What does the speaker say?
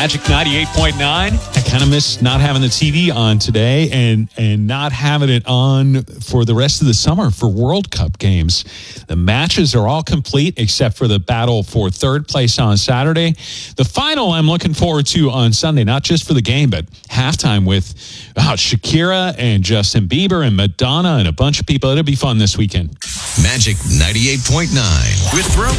Magic 98.9. I kind of miss not having the TV on today and not having it on for the rest of the summer for World Cup games. The matches are all complete except for the battle for third place on Saturday. The final I'm looking forward to on Sunday, not just for the game, but halftime with Shakira and Justin Bieber and Madonna and a bunch of people. It'll be fun this weekend. Magic 98.9 with Roku.